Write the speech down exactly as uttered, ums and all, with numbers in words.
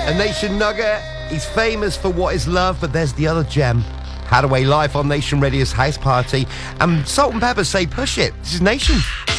A Nation nugget. He's famous for What Is Love, but there's the other gem. Hadaway live on Nation Radio's House Party. And Salt and Pepper say push it. This is Nation.